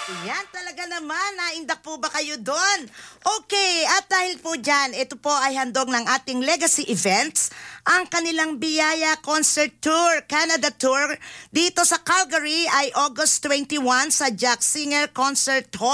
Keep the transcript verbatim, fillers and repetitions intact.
Yan talaga naman, naindak po ba kayo doon? Okay, at dahil po dyan, ito po ay handog ng ating Legacy Events, ang kanilang Biyaya Concert Tour, Canada Tour, dito sa Calgary ay August twenty-one sa Jack Singer Concert Hall.